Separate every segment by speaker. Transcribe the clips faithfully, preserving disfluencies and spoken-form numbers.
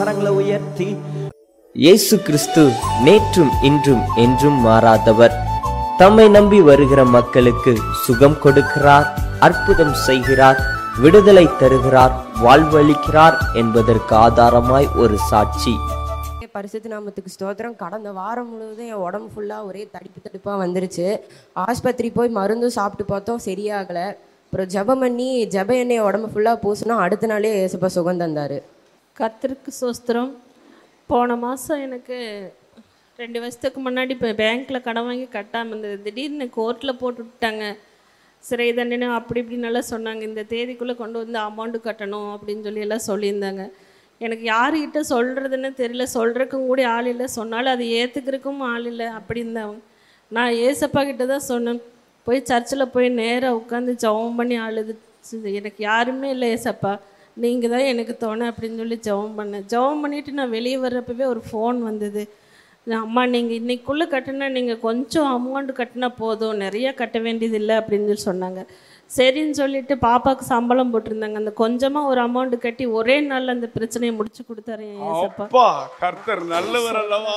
Speaker 1: கரங்களை உயர்த்தி, இயேசு கிறிஸ்து நேற்றும் இன்றும் என்றும் மாறாதவர். தம்மை நம்பி வருகிற மக்களுக்கு சுகம் கொடுக்கிறார், அற்புதம் செய்கிறார், விடுதலை தருகிறார், வாழ்வளிக்கிறார் என்பதற்கு ஆதாரமாய் ஒரு சாட்சி.
Speaker 2: பரிசுத்த நாமத்துக்கு ஸ்தோத்திரம். கடந்த வாரம் முழுவதும் என் உடம்பு ஃபுல்லாக ஒரே தடிப்பு தடுப்பாக வந்துருச்சு. ஆஸ்பத்திரி போய் மருந்தும் சாப்பிட்டு பார்த்தோம், சரியாகலை. அப்புறம் ஜெபம் பண்ணி ஜெப எண்ணெய் உடம்பு ஃபுல்லாக பூசினோம். அடுத்த நாளே ஏசப்பா சுகம் தந்தார்.
Speaker 3: கர்த்தருக்கு ஸ்தோத்திரம். போன மாதம் எனக்கு ரெண்டு வருஷத்துக்கு முன்னாடி இப்போ பேங்க்கில் கடன் வாங்கி கட்டாமல் இருந்தது. திடீர்னு கோர்ட்டில் போட்டு விட்டாங்க, சிறை தண்டனை அப்படி இப்படின்னு எல்லாம் சொன்னாங்க. இந்த தேதிக்குள்ளே கொண்டு வந்து அமௌண்ட்டு கட்டணும் அப்படின்னு சொல்லி எல்லாம் சொல்லியிருந்தாங்க. எனக்கு யாருக்கிட்ட சொல்கிறதுன்னு தெரியல, சொல்கிறக்கும் கூட ஆள் இல்லை, சொன்னாலும் அதை ஏற்றுக்கிறக்கும் ஆள் இல்லை. அப்படி இருந்தவங்க நான் ஏசப்பா கிட்ட தான் சொன்னேன். போய் சர்ச்சில் போய் நேராக உட்காந்து ஜெபம் பண்ணி அழுது, எனக்கு யாருமே இல்லை ஏசப்பா, நீங்கள் தான் எனக்கு தோணை அப்படின்னு சொல்லி ஜெபம் பண்ணேன். ஜெபம் பண்ணிவிட்டு நான் வெளியே வர்றப்பவே ஒரு ஃபோன் வந்தது. அம்மா நீங்கள் இன்றைக்குள்ளே கட்டினா, நீங்கள் கொஞ்சம் அமௌண்ட் கட்டினா போதும், நிறைய கட்ட வேண்டியதில்லை அப்படின்னு சொல்லி சொன்னாங்க. சரின்னு சொல்லிட்டு பாப்பாவுக்கு சம்பளம் போட்டிருந்தாங்க. அந்த கொஞ்சமாக ஒரு அமௌண்ட் கட்டி ஒரே நாளில் அந்த பிரச்சனையை முடிச்சு கொடுத்தாரு ஏசப்பா.
Speaker 4: கர்த்தர் நல்லவர் அல்லவா?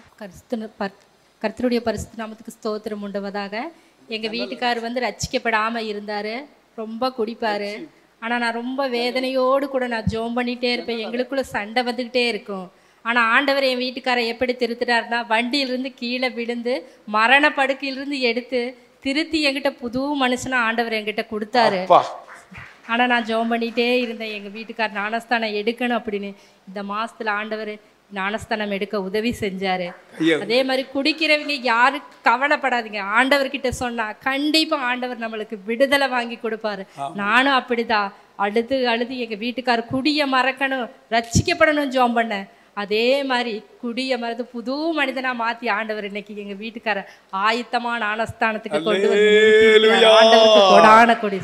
Speaker 5: கர்த்தருடைய பரிசுத்த நாமத்துக்கு ஸ்தோத்திரம் உண்டுவதாக. எங்கள் வீட்டுக்காரர் வந்து ரட்சிக்கப்படாமல் இருந்தார், ரொம்ப குடிப்பார். ஆனால் நான் ரொம்ப வேதனையோடு கூட நான் ஜோம் பண்ணிகிட்டே இருப்பேன். எங்களுக்குள்ளே சண்டை வந்துக்கிட்டே இருக்கும். ஆனால் ஆண்டவர் என் வீட்டுக்காரை எப்படி திருத்துட்டாருன்னா, வண்டியிலிருந்து கீழே விழுந்து மரண படுக்கையிலிருந்து எடுத்து திருத்தி என்கிட்ட புது மனுஷனா ஆண்டவர் என்கிட்ட கொடுத்தாரு. ஆனால் நான் ஜோம் பண்ணிகிட்டே இருந்தேன், எங்கள் வீட்டுக்கார் ஞானஸ்தானம் எடுக்கணும் அப்படின்னு. இந்த மாதத்தில் ஆண்டவர் ஞானஸ்தானம் எடுக்க உதவி செஞ்சாரு. அதே மாதிரி குடிக்கிறவங்க யாரும் கவலைப்படாதீங்க, ஆண்டவர்கிட்ட சொன்னா கண்டிப்பா ஆண்டவர் நம்மளுக்கு விடுதலை வாங்கி கொடுப்பாரு. நானும் அப்படிதான் அழுது அழுது எங்க வீட்டுக்காரர் குடிய மறக்கணும், ரட்சிக்கப்படணும் ஜோம் பண்ணேன். அதே மாதிரி குடிய மறந்து புது மனிதனா மாத்தி ஆண்டவர் இன்னைக்கு எங்க வீட்டுக்காரர் ஆயத்தமான ஞானஸ்தானத்துக்கு கொண்டு வந்து ஆண்டவருக்கு கொடான கொடி.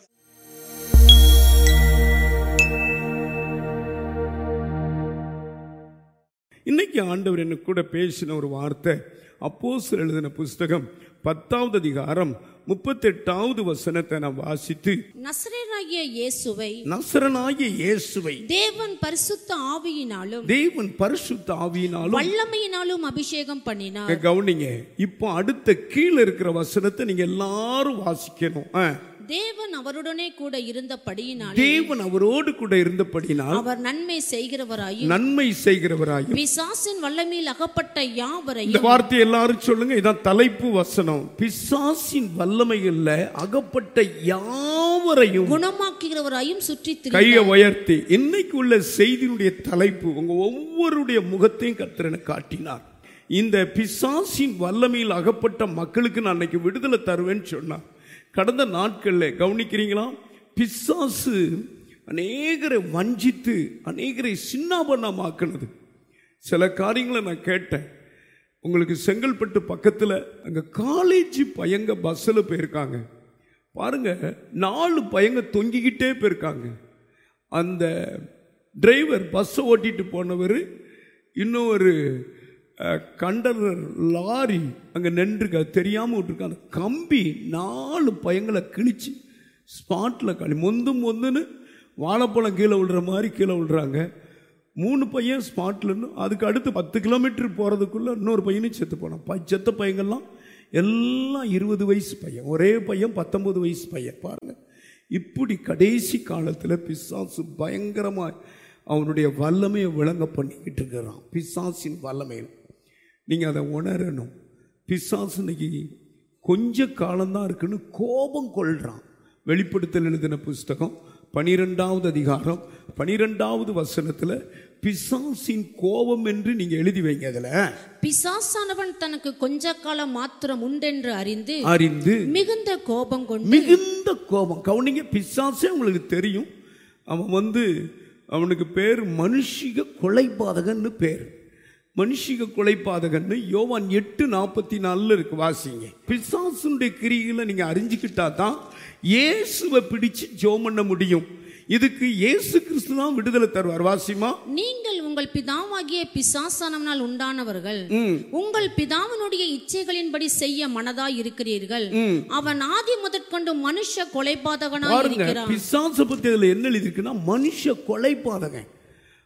Speaker 4: இன்னைக்கு ஆண்டவர் என்ன கூட பேசின ஒரு வார்த்தை, அப்போஸ்தலர் எழுதின புஸ்தகம் பத்தாவது அதிகாரம் முப்பத்தெட்டாவது வசனத்தை நான் வாசித்து,
Speaker 6: நசரேயனாகிய இயேசுவை
Speaker 4: நசரனாகிய இயேசுவை
Speaker 6: தேவன் பரிசுத்த ஆவியினாலும்
Speaker 4: தேவன் பரிசுத்த ஆவியினாலும்
Speaker 6: வல்லமையினாலும் அபிஷேகம் பண்ணினார்.
Speaker 4: கவனிங்க, இப்போ அடுத்த கீழே இருக்கிற வசனத்தை நீங்க எல்லாரும் வாசிக்கணும்.
Speaker 6: தேவன் அவருடனே கூட இருந்தபடியினால்
Speaker 4: தேவன் அவரோடு கூட இருந்தபடியினால்
Speaker 6: அவர் நன்மை செய்கிறவராயும்
Speaker 4: நன்மை செய்கிறவராயும்
Speaker 6: பிசாசின் வல்லமையில் அகப்பட்ட யாவரையும்.
Speaker 4: இந்த வார்த்தை எல்லாரும் சொல்லுங்க, இதான் தலைப்பு வசனம். பிசாசின் வல்லமையில் அகப்பட்ட யாவரையும்
Speaker 6: குணமாக்குகிறவராயும் சுற்றி
Speaker 4: கையை உயர்த்தி. இன்னைக்கு உள்ள செய்தியினுடைய தலைப்பு உங்க ஒவ்வொருடைய முகத்தையும் கர்த்தர் காட்டினார். இந்த பிசாசின் வல்லமையில் அகப்பட்ட மக்களுக்கு நான் அன்னைக்கு விடுதலை தருவேன்னு சொன்னார். கடந்த நாட்களில் கவனிக்கிறீங்களா, பிசாசு அநேகரை வஞ்சித்து அநேகரை சின்னாபண்ணமாக்குனது. சில காரியங்களை நான் கேட்டேன். உங்களுக்கு செங்கல்பட்டு பக்கத்தில் அங்கே காலேஜ் பையங்க பஸ்ஸில் போயிருக்காங்க பாருங்க, நாலு பையங்க தொங்கிக்கிட்டே போயிருக்காங்க. அந்த டிரைவர் பஸ்ஸை ஓட்டிட்டு போனவர், இன்னும் ஒரு கண்டனர் லாரி அங்கே நின்றுருக்க தெரியாமல் விட்டுருக்க, அந்த கம்பி நாலு பையங்களை கிழிச்சு ஸ்பாட்டில் களி மொந்து மொந்துன்னு வாழைப்பழம் கீழே விழுற மாதிரி கீழே விழுறாங்க. மூணு பையன் ஸ்பாட்லன்னு, அதுக்கு அடுத்து பத்து கிலோமீட்டர் போகிறதுக்குள்ளே இன்னொரு பையனும் செத்து போனான். செத்த பையங்கள்லாம் எல்லாம் இருபது வயசு பையன், ஒரே பையன் பத்தொம்பது வயசு பையன். பாருங்கள், இப்படி கடைசி காலத்தில் பிசாசு பயங்கரமாக அவனுடைய வல்லமையை விளங்க பண்ணிக்கிட்டு இருக்கிறான். பிசாசின் வல்லமையில் நீங்கள் அதை உணரணும். பிசாசு இன்னைக்கு கொஞ்ச காலம்தான் இருக்குன்னு கோபம் கொள்றான். வெளிப்படுத்தல் எழுதின புஸ்தகம் பனிரெண்டாவது அதிகாரம் பனிரெண்டாவது வசனத்தில் பிசாசின் கோபம் என்று நீங்க எழுதி வைங்க. அதுல
Speaker 6: பிசாசானவன் தனக்கு கொஞ்ச காலம் மாத்திரம் உண்டென்று அறிந்து
Speaker 4: அறிந்து
Speaker 6: மிகுந்த கோபம் கொண்டு
Speaker 4: மிகுந்த கோபம். கவனிங்க, பிசாசே உங்களுக்கு தெரியும், அவன் வந்து அவனுக்கு பேர் மனுஷிக கொலைபாதகன்னு பேர். மனுஷிக கொலைபாதகன்னு யோவான் எட்டு நாற்பத்தி நாலுல இருக்கு, வாசிங்க. பிசாசுடைய கிரிகளை நீங்க அறிஞ்சுக்கிட்டா தான் இயேசுவை பிடிச்சு ஜெபம் பண்ண முடியும். இதுக்கு இயேசு கிறிஸ்து தான் விடுதலை தருவார். வாசிமா, நீங்கள்
Speaker 6: உங்கள் பிதாவாகிய பிசாசானவனால் உண்டானவர்கள், உங்கள் பிதாவினுடைய இச்சைகளின்படி செய்ய மனதாய் இருக்கிறீர்கள். அவன் ஆதி முதற்கொண்டு மனுஷ கொலைபாதகனாய் இருக்கிறான்.
Speaker 4: பிசாசு பத்தி அதுல என்ன எழுதிருக்குன்னா, மனுஷ கொலைபாதகன்.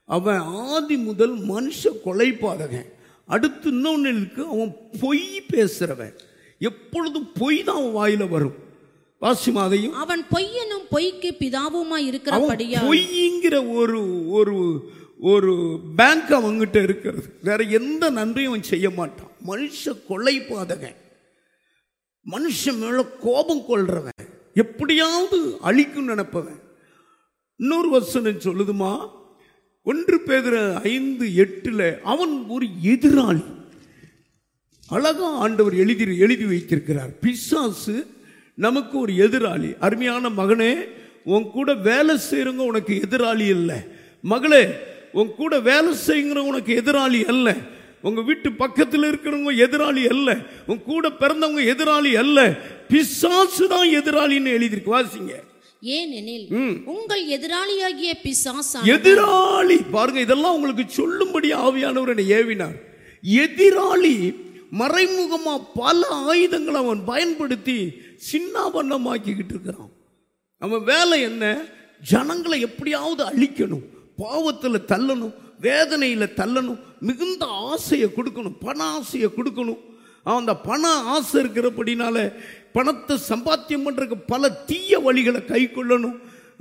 Speaker 4: அவன் ஆதி முதல் மனுஷ கொலைபாதகன். அடுத்து இன்னொன்னு இருக்கு, அவன் பொய் பேசுறவன். எப்பொழுதும் பொய் தான் அவன் வாயில வரும். வாசிமாதையும்
Speaker 6: அவன் பொய்யனும் பொய்க்கு பிதாவுமா இருக்கிறபடியா
Speaker 4: பொய்ங்கிற ஒரு ஒரு ஒரு பேங்க் அவங்கிட்ட இருக்கிறது. வேற எந்த நன்மையும் அவன் செய்ய மாட்டான். மனுஷ கொலைபாதகன், மனுஷன் மேல கோபம் கொள்றவன், எப்படியாவது அழிக்கும் நினைப்பவன். இன்னொரு வசனம் சொல்லுதுமா, ஒன்று பேதுரு ஐந்து எட்டுல அவன் ஒரு எதிராளி. அழகா ஆண்டவர் எழுதி எழுதி வைத்திருக்கிறார். பிசாசு நமக்கு ஒரு எதிராளி. அருமையான மகனே, உன் கூட வேலை செய்யறவங்க உனக்கு எதிராளி அல்ல. மகளே, உன் கூட வேலை செய்யுங்கிற உனக்கு எதிராளி அல்ல. உங்க வீட்டு பக்கத்தில் இருக்கிறவங்க எதிராளி அல்ல. உன் கூட பிறந்தவங்க எதிராளி அல்ல. பிசாசு தான் எதிராளின்னு எழுதியிருக்கு. வாசிங்க.
Speaker 6: ஏனெனில் உங்கள் எதிராளியாகிய பிசாசு.
Speaker 4: எதிராளி பாருங்க, இதெல்லாம் உங்களுக்கு சொல்லும்படி ஆவியானவர் என்னை ஏவினார். எதிராளி மறைமுகமா பல ஆயுதங்களை அவன் பயன்படுத்தி சின்னாபன்னமாக்கிக்கிட்டு இருக்கிறான். அவன் வேலை என்ன? ஜனங்களை எப்படியாவது அழிக்கணும், பாவத்தில் தள்ளணும், வேதனையில தள்ளணும், மிகுந்த ஆசையை கொடுக்கணும், பண ஆசையை கொடுக்கணும். அந்த பண ஆசை இருக்கிறபடினால பணத்தை சம்பாத்தியம் பண்றதுக்கு பல தீய வழிகளை கை கொள்ளணும்.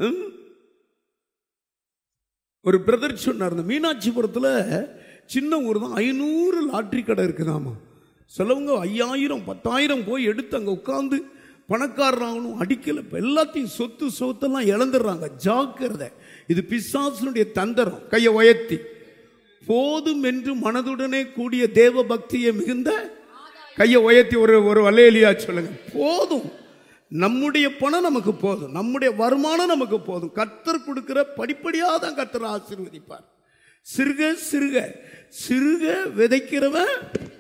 Speaker 4: ஒரு பிரதர் சொன்னார், இந்த மீனாட்சிபுரத்தில் சின்ன ஊர் தான், ஐநூறு லாட்ரி கடை இருக்குதாமா. சிலவங்க ஐயாயிரம் பத்தாயிரம் போய் எடுத்து அங்கே உட்காந்து பணக்காரராகணும், அடிக்கல. இப்போ எல்லாத்தையும் சொத்து சொத்தெல்லாம் இழந்துடுறாங்க. ஜாக்கிரதை, இது பிசாசுனுடைய தந்திரம். கையை உயர்த்தி போதும் என்று மனதுடனே கூடிய தேவ பக்தியை மிகுந்த கையை உயர்த்தி ஒரு ஒரு அல்லேலூயா சொல்லுங்க. போதும், நம்முடைய பணம் நமக்கு போதும், நம்முடைய வருமானம் நமக்கு போதும். கர்த்தர் கொடுக்கிற படிப்படியாக தான் கர்த்தர் ஆசீர்வதிப்பார். சிறுக சிறுக சிறுக விதைக்கிறவன்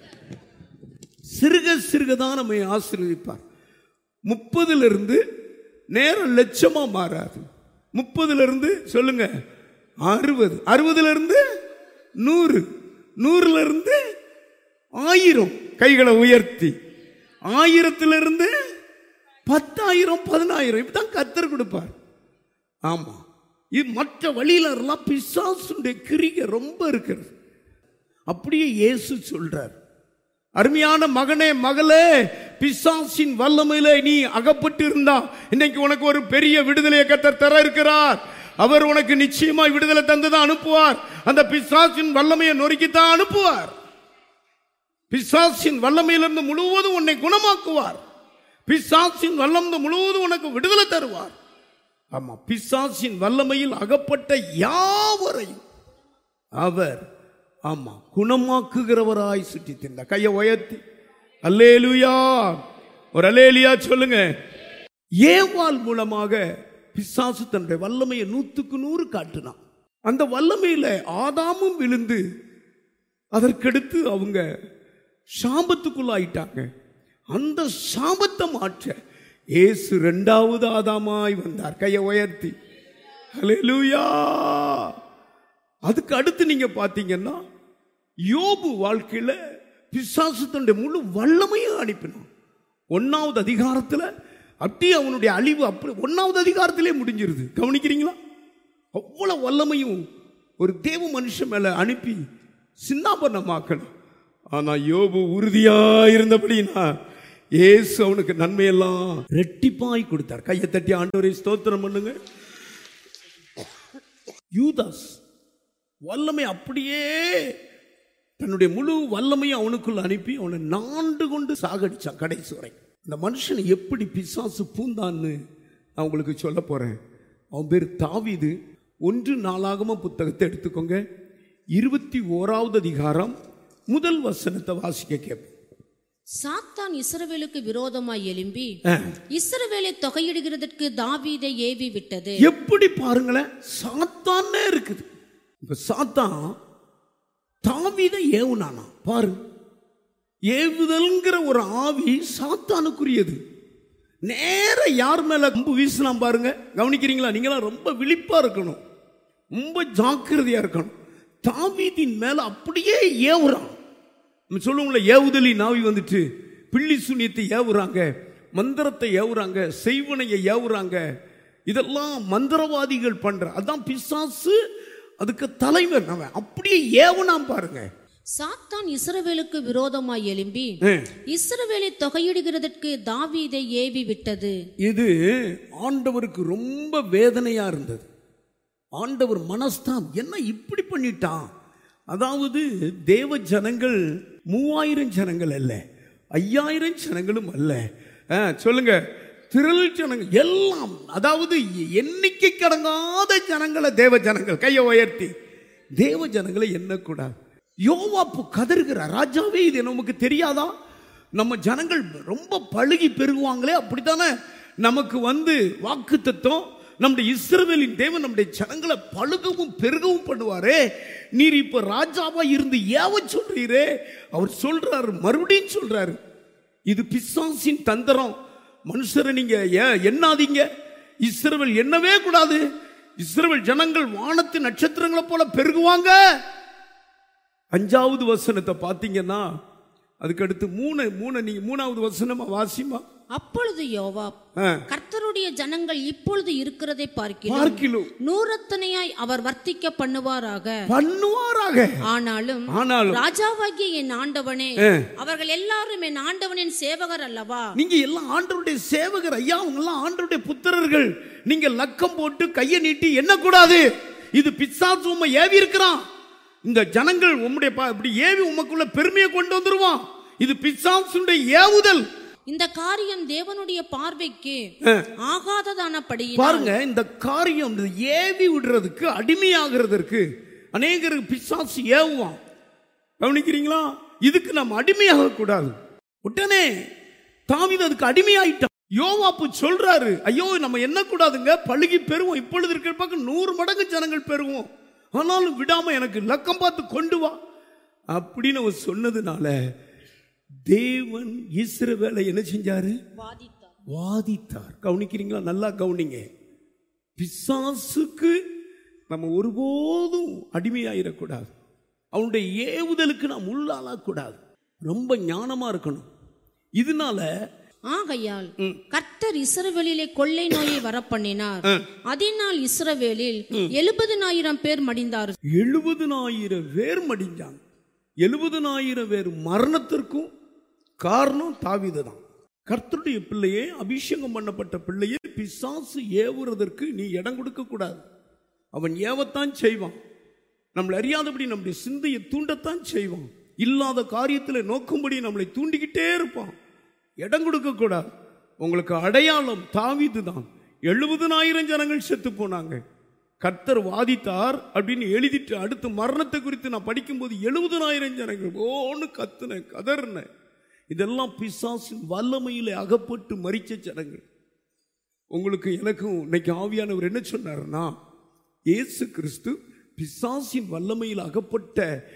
Speaker 4: சிறுக சிறுக தான் நம்மை ஆசீர்வதிப்பார். முப்பதுல இருந்து நேரம் லட்சமா மாறாது. முப்பதுல இருந்து சொல்லுங்க அறுபது, அறுபதுல இருந்து நூறு, நூறுல இருந்து ஆயிரம். கைகளை உயர்த்தி ஆயிரத்திலிருந்து பத்தாயிரம், பதினாயிரம், இப்படிதான் கர்த்தர் கொடுப்பார். ஆமா, இது மற்ற வழியில எல்லாம் பிசாசுடைய கிரியை ரொம்ப இருக்கிறது. அப்படியே இயேசு சொல்றார், அருமையான மகனே மகளே, பிசாசின் வல்லமையில நீ அகப்பட்டு இருந்தா இன்னைக்கு உனக்கு ஒரு பெரிய விடுதலையை கர்த்தர் தர இருக்கிறார். அவர் உனக்கு நிச்சயமாய் விடுதலை தந்துதான் அனுப்புவார். அந்த பிசாசின் வல்லமையை நொறுக்கித்தான் அனுப்புவார். பிசாசின் வல்லமையிலிருந்து முழுவதும் உன்னை குணமாக்குவார். பிசாசின் வல்லமை முழுவதும் உனக்கு விடுதலை தருவார். ஆமா, பிசாசின் வல்லமையில் அகப்பட்ட யாவரையும் அவர் ஆமா குணமாக்குகிறவராய் சுற்றி தின்றார். கையை உயர்த்தி அல்லேலூயா, ஒரு அல்லேலூயா சொல்லுங்க. ஏவாள் மூலமாக பிசாசு தன்னுடைய வல்லமையை நூற்றுக்கு நூறு காட்டினான். அந்த வல்லமையில ஆதாமும் விழுந்து அதற்கடுத்து அவங்க சாபத்துக்குள்ளாயிட்டாங்க. அந்த சாபத்தை மாற்ற இயேசு இரண்டாவது ஆதாமாய் வந்தார். கையை உயர்த்தி அல்லேலூயா. அதுக்கு அடுத்து நீங்க பாத்தீங்கன்னா யோபு வாழ்க்கையில பிசாசு தன்னுடைய முழு வல்லமையும் அனுப்பினான். ஒன்னாவது அதிகாரத்தில் அப்படியே அவனுடைய அழிவு அப்படி ஒன்னாவது அதிகாரத்திலே முடிஞ்சிருது. கவனிக்கிறீங்களா? அவ்வளவு வல்லமையும் ஒரு தேவ மனுஷன் மேல அனுப்பி சின்னாபன்னமாக்கணும். ஆனா யோபு உறுதியா இருந்தபடினா இயேசு அவனுக்கு நன்மையெல்லாம் ரெட்டிப்பாய் கொடுத்தார். கையை தட்டி ஆண்டவரை ஸ்தோத்திரம் பண்ணுங்க. யூதாஸ் வல்லமை அப்படியே தன்னுடைய முழு வல்லமையை அவனுக்குள்ள அனுப்பி அவனை நாண்டு கொண்டு சாகடிச்சான் கடைசி வரை. அந்த மனுஷனை எப்படி பிசாசு பூந்தான்னு நான் உங்களுக்கு சொல்ல போறேன். அவன் பேர் தாவீது. ஒன்று நாளாகம புத்தகத்தை எடுத்துக்கோங்க, இருபத்தி ஓராவது அதிகாரம் முதல் வசனத்தை வாசிக்க கேட்பேன்.
Speaker 6: சாத்தான் இஸ்ரவேலுக்கு விரோதமாய் எழும்பி இஸ்ரவேலை தொகையிடுகிறதற்கு தாவீதை ஏவி விட்டது.
Speaker 4: எப்படி பாருங்களேன், சாத்தானே இருக்குது. இப்ப சாத்தான் தாவீதை ஏவுனானா பாரு. ஏவுதல்ங்கிற ஒரு ஆவி சாத்தானுக்குரியது. நேர யார் மேல அம்பு வீசலாம் பாருங்க. கவனிக்கிறீங்களா? நீங்களாம் ரொம்ப விழிப்பா இருக்கணும், ரொம்ப ஜாக்கிரதையா இருக்கணும். தாவீதின் மேல அப்படியே ஏவுறான். சொல்லுங்கள, ஏவுதலி நாவி வந்துட்டு பில்லி சுனியத்தை ஏவுறாங்க, மந்திரத்தை ஏவுறாங்க, செய்வனையை ஏவுறாங்க. இதெல்லாம் மந்திரவாதிகள் பண்ற. அதான் பிசாசு அதுக்கு தலைவன் அவன். அப்படியே ஏவனாம் பாருங்க.
Speaker 6: சாத்தான் இஸ்ரவேலுக்கு விரோதமாய் எழும்பி இஸ்ரவேலை தொகையிடுகிறதற்கு தாவீதை ஏவி விட்டது.
Speaker 4: இது ஆண்டவருக்கு ரொம்ப வேதனையா இருந்தது. ஆண்டவர் மனஸ்தான், என்ன இப்படி பண்ணிட்டான். அதாவது தேவ ஜனங்கள் மூவாயிரம் ஜனங்கள் அல்ல, ஐயாயிரம் ஜனங்களும் அல்ல, சொல்லுங்க திரள் ஜனங்கள் எல்லாம், அதாவது எண்ணிக்கை கடங்காத ஜனங்களை தேவ ஜனங்கள் கையை உயர்த்தி தேவ ஜனங்களை எண்ணக்கூடாது. யோவாப்பு கதறுகிறார், ராஜாவே இது நமக்கு தெரியாதா? நம்ம ஜனங்கள் ரொம்ப பழுகி பெருகுவாங்களே, அப்படித்தானே நமக்கு வந்து வாக்கு தத்துவம், நம்முடைய இஸ்ரவேலின் தேவன் நம்முடைய ஜனங்களை பழுகவும் பெருகவும் பண்ணுவாரே, நீர் இப்ப ராஜாவா இருந்து ஏவ சொல்றீரே. அவர் சொல்றாரு, மறுபடியும் சொல்றாரு, இது பிசாசின் தந்திரம், மனுஷரை நீங்க எண்ணாதீங்க, இஸ்ரவேல் எண்ணவே கூடாது, இஸ்ரவேல் ஜனங்கள் வானத்து நட்சத்திரங்களை போல பெருகுவாங்க. அஞ்சாவது வசனத்தை பார்த்தீங்கன்னா அதுக்கு அடுத்து மூணு மூணு நீங்க மூணாவது வசனமா வாசிமா.
Speaker 6: அப்பொழுது யோவாப், கர்த்தருடைய ஜனங்கள் இப்பொழுது இருக்கிறதை பார்க்கிலும் நூறத்தனையாய் அவர் வர்த்திக்க பண்ணுவாராக
Speaker 4: பண்ணுவாராக
Speaker 6: ஆனாலும்
Speaker 4: ஆனாலும்
Speaker 6: ராஜாவாகிய என் ஆண்டவனே, அவர்கள் எல்லாரும் என் ஆண்டவனின் சேவகர் அல்லவா?
Speaker 4: நீங்க எல்லாம் ஆண்டவருடைய சேவகர் ஐயா, அவங்க எல்லாம் ஆண்டவருடைய புத்திரர்கள். நீங்க லக்கம் போட்டு கையை நீட்டி என்ன கூடாது, இது பிசாசு உம்மை ஏவி இருக்கிறான், இந்த ஜனங்கள் உம்முடைய இப்படி ஏவி உமக்குள்ள பெருமையை கொண்டு வந்துருவான், இது பிசாசுடைய ஏவுதல்.
Speaker 6: இந்த காரியம் தேவனுடைய பார்வைக்கு ஆகாததானபடி
Speaker 4: பாருங்க, இந்த காரியம் ஏவி விடுறதுக்கு அடிமையாகிறதுக்கு அநேகருக்கு பிசாசு ஏவுவான். கவனிக்கிறீங்களா? இதுக்கு நம்ம அடிமையாக கூடாது. உடனே தாவீது அதுக்கு அடிமையாயிட்டான். யோவாப்பு சொல்றாரு, ஐயோ நம்ம என்ன கூடாதுங்க, பழுகி பெறுவோம், இப்பொழுது இருக்கிற பக்கம் நூறு மடங்கு ஜனங்கள் பெறுவோம், ஆனாலும் விடாம எனக்கு லக்கம் பார்த்து கொண்டு வா அப்படின்னு அவர் சொன்னதுனால தேவன் இஸ்ரவேலை என்ன செஞ்சாரு?
Speaker 6: வாதித்தார்.
Speaker 4: வாதித்தார். கவனிக்கிறீங்களா? நல்லா கவனிங்க. பிசாசுக்கு நம்ம ஒருபோதும் அடிமையாயிடக்கூடாது, அவனுடைய ஏவுதலுக்கு நாம் உள்ளாளக்கூடாது, ரொம்ப ஞானமா இருக்கணும். இதனால
Speaker 6: ஆகையால் கர்த்தர் இஸ்ரவேலிலே கொள்ளை நோயை வரப்பண்ணினார், அதனால் இஸ்ரவேலில் எழுபதினாயிரம் பேர் மடிந்தார்.
Speaker 4: எழுபதினாயிரம் பேர் மடிஞ்சாங்க. எழுபதினாயிரம் பேர் மரணத்திற்கும் காரணம் தாவீது தான். கர்த்தருடைய பிள்ளையே, அபிஷேகம் பண்ணப்பட்ட பிள்ளையே, பிசாசு ஏவுறதற்கு நீ இடம் கொடுக்க கூடாது. அவன் ஏவத்தான் செய்வான், நம்மளை அறியாதபடி நம்முடைய சிந்தையை தூண்டத்தான் செய்வான், இல்லாத காரியத்தில் நோக்கும்படி நம்மளை தூண்டிக்கிட்டே இருப்பான். இடம் கொடுக்க கூடாது. உங்களுக்கு அடையாளம் தாவீது தான். எழுபதினாயிரம் ஜனங்கள் செத்து போனாங்க, கர்த்தர் வாதித்தார் அப்படின்னு எழுதிட்டு அடுத்து மரணத்தை குறித்து நான் படிக்கும்போது எழுபதினாயிரம் ஜனங்கள் ஓன்னு கத்துன கதர்ன. இதெல்லாம் பிசாசின் வல்லமையில அகப்பட்டு மரிச்ச ஜனங்கள். உங்களுக்கு எனக்கும் இன்னைக்கு ஆவியானவர் என்ன சொன்னார்னா, இயேசு கிறிஸ்து பிசாசின் வல்லமையில் அகப்பட்ட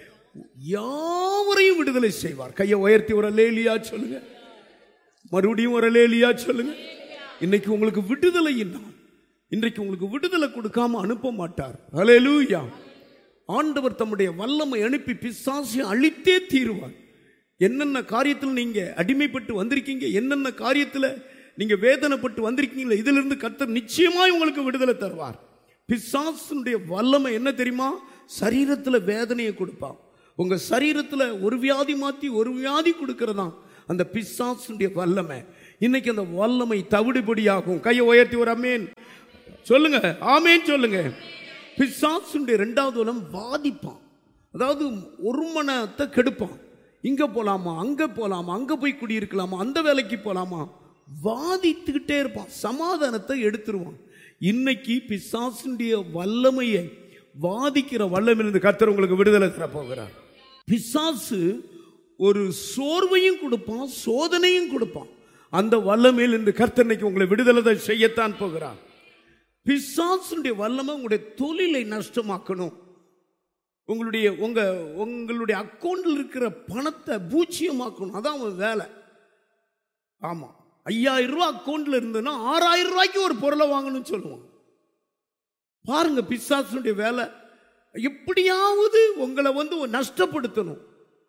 Speaker 4: யாவரையும் விடுதலை செய்வார். கையை உயர்த்தி ஒரு அல்லேலியா சொல்லுங்க, மறுபடியும் ஒரு அல்லேலியா சொல்லுங்க. இன்னைக்கு உங்களுக்கு விடுதலை என்ன, இன்றைக்கு உங்களுக்கு விடுதலை கொடுக்காம அனுப்ப மாட்டார். ஹல்லேலூயா. ஆண்டவர் தம்முடைய வல்லமை அனுப்பி பிசாசை அழித்தே தீருவார். என்னென்ன காரியத்தில் நீங்க அடிமைப்பட்டு வந்திருக்கீங்க, என்னென்ன காரியத்தில் நீங்க வேதனைப்பட்டு வந்திருக்கீங்களா, இதிலிருந்து கர்த்தர் நிச்சயமாய் உங்களுக்கு விடுதலை தருவார். பிசாசுடைய வல்லமை என்ன தெரியுமா? சரீரத்தில் வேதனையை கொடுப்பான். உங்க சரீரத்தில் ஒரு வியாதி மாற்றி ஒரு வியாதி கொடுக்கறதான் அந்த பிசாசுடைய வல்லமை. இன்னைக்கு அந்த வல்லமை தவிடுபடியாகும். கையை உயர்த்தி ஒரு அமேன் சொல்லுங்க, ஆமேன் சொல்லுங்க. பிசாசுடைய இரண்டாவது வல்லம் வாதிப்பான், அதாவது ஒரு மனத்தை கெடுப்பான். இங்க போலாமா, அங்க போலாமா, அங்க போய் குடியிருக்கலாமா, அந்த வேலைக்கு போலாமா, வாதித்துக்கிட்டே இருப்பான், சமாதானத்தை எடுத்துருவான். இன்னைக்கு பிசாசுடைய வல்லமையை வாதிக்கிற வல்லமையிலிருந்து கர்த்தர் உங்களுக்கு விடுதலை தர போகிறார். பிசாசு ஒரு சோர்வையும் கொடுப்பான், சோதனையும் கொடுப்பான். அந்த வல்லமையில் இருந்து கர்த்தர் இன்னைக்கு உங்களை விடுதலை செய்யத்தான் போகிறார். பிசாசுடைய வல்லமை உங்களுடைய தொழிலை நஷ்டமாக்கணும், உங்களுடைய உங்க உங்களுடைய அக்கௌண்டில் இருக்கிற பணத்தை பூச்சியமாக்கணும். அதான் அவன் வேலை. ஆமா, ஐயாயிரம் ரூபாய் அக்கௌண்ட்ல இருந்ததுன்னா ஆறாயிரம் ரூபாய்க்கு ஒரு பொருளை வாங்கணும்னு சொல்லுவான். பாருங்க பிசாசுடைய வேலை, எப்படியாவது உங்களை வந்து நஷ்டப்படுத்தணும்.